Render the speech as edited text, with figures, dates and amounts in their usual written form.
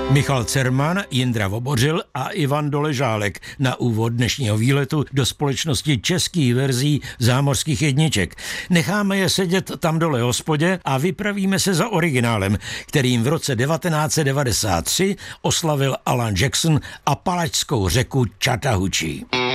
Michal Cerman, Jindra Vobořil a Ivan Doležálek na úvod dnešního výletu do společnosti českých verzí zámořských jedniček. Necháme je sedět tam dole v hospodě a vypravíme se za originálem, kterým v roce 1993 oslavil Alan Jackson Apalačskou řeku Chattahoochee.